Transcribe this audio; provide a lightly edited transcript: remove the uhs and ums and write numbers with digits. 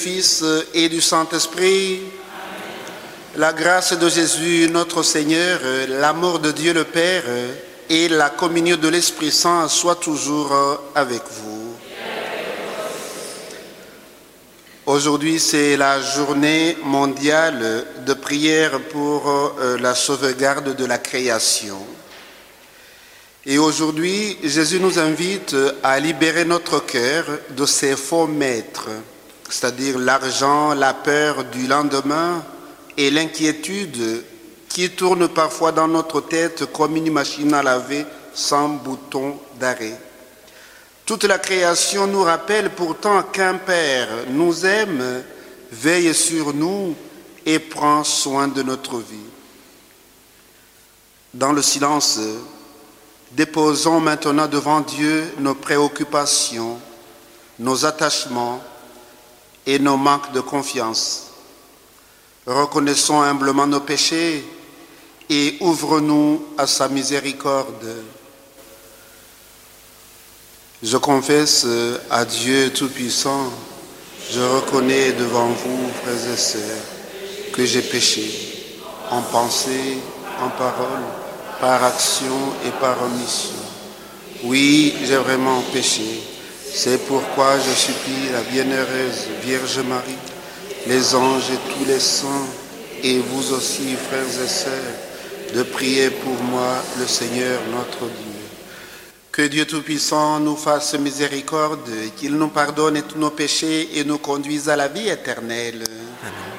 Fils et du Saint-Esprit. La grâce de Jésus, notre Seigneur, l'amour de Dieu le Père et la communion de l'Esprit Saint soient toujours avec vous. Aujourd'hui, c'est la journée mondiale de prière pour la sauvegarde de la création. Et aujourd'hui, Jésus nous invite à libérer notre cœur de ses faux maîtres, c'est-à-dire l'argent, la peur du lendemain et l'inquiétude qui tournent parfois dans notre tête comme une machine à laver sans bouton d'arrêt. Toute la création nous rappelle pourtant qu'un Père nous aime, veille sur nous et prend soin de notre vie. Dans le silence, déposons maintenant devant Dieu nos préoccupations, nos attachements et nos manques de confiance. Reconnaissons humblement nos péchés et ouvre-nous à sa miséricorde. Je confesse à Dieu Tout-Puissant, je reconnais devant vous, frères et sœurs, que j'ai péché en pensée, en parole, par action et par omission. Oui, j'ai vraiment péché. C'est pourquoi je supplie la bienheureuse Vierge Marie, les anges et tous les saints, et vous aussi, frères et sœurs, de prier pour moi, le Seigneur notre Dieu. Que Dieu Tout-Puissant nous fasse miséricorde, qu'il nous pardonne tous nos péchés et nous conduise à la vie éternelle. Amen.